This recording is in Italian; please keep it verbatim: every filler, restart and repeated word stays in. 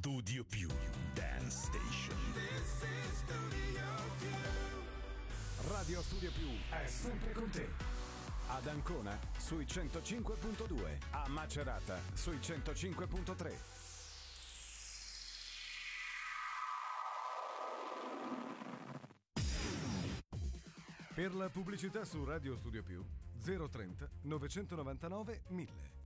Studio Più Dance Station. This is Studio Più. Radio Studio Più è sempre con te. Ad Ancona sui centocinque virgola due, a Macerata sui centocinque virgola tre. Per la pubblicità su Radio Studio Più zero trenta novecentonovantanove mille.